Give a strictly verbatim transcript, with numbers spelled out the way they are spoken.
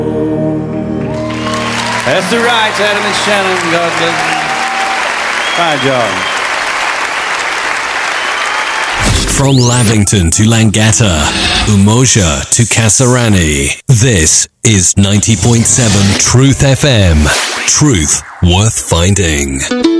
That's the right, Adam and Shannon. God bless you. Bye, John. From Lavington to Langata, Umoja to Kasarani, this is ninety point seven Truth F M. Truth worth finding.